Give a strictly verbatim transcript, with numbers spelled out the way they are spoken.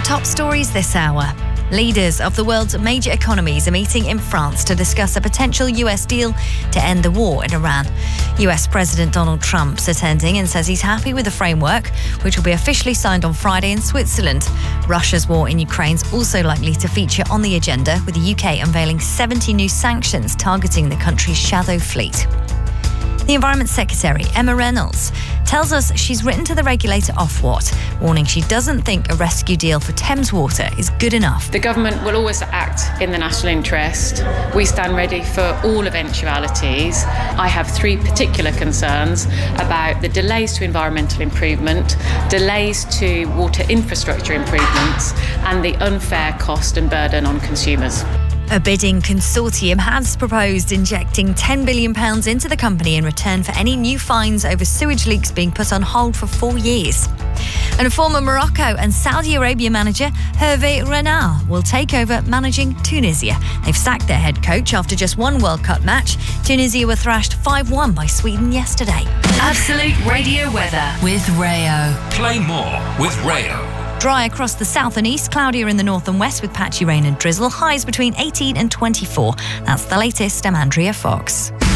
top stories this hour. Leaders of the world's major economies are meeting in France to discuss a potential U S deal to end the war in Iran. U S President Donald Trump's attending and says he's happy with the framework, which will be officially signed on Friday in Switzerland. Russia's war in Ukraine is also likely to feature on the agenda, with the U K unveiling seventy new sanctions targeting the country's shadow fleet. The Environment Secretary, Emma Reynolds, tells us she's written to the regulator Ofwat, warning she doesn't think a rescue deal for Thames Water is good enough. The government will always act in the national interest. We stand ready for all eventualities. I have three particular concerns about the delays to environmental improvement, delays to water infrastructure improvements, and the unfair cost and burden on consumers. A bidding consortium has proposed injecting ten billion pounds into the company in return for any new fines over sewage leaks being put on hold for four years. And a former Morocco and Saudi Arabia manager, Hervé Renard, will take over managing Tunisia. They've sacked their head coach after just one World Cup match. Tunisia were thrashed five one by Sweden yesterday. Absolute Radio weather with Rayo. Play more with Rayo. Dry across the south and east, cloudier in the north and west with patchy rain and drizzle, highs between eighteen and twenty-four. That's the latest. I'm Andrea Fox.